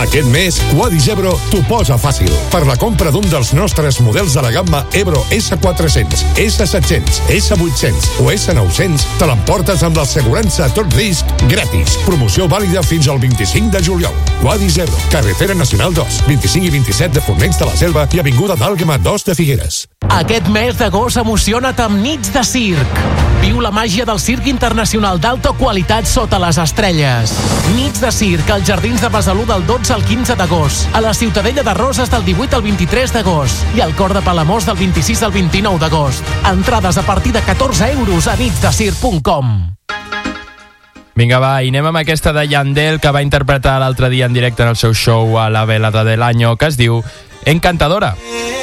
Aquest mes, Quadis Ebro t'ho posa fàcil. Per la compra d'un dels nostres models de la gamma Ebro S400, S700, S800 o S900, te l'emportes amb l'assegurança a tot risc gratis. Promoció vàlida fins al 25 de juliol. Quadis Ebro, carretera nacional 2, 25 i 27 de Fornells de la Selva i avinguda d'Àlguema 2 de Figueres. Aquest mes d'agost emociona't amb nits de circ. Viu la màgia del circ internacional d'alta qualitat sota les estrelles. Nits de circ als Jardins de Besalú del 12 al 15 d'agost, a la Ciutadella de Roses del 18 al 23 d'agost i al Cor de Palamós del 26 al 29 d'agost. Entrades a partir de 14 euros a nitsdecirc.com. Vinga, va, i anem amb aquesta de Yandel, que va interpretar l'altre dia en directe en el seu show a la velada de l'any, que es diu Encantadora.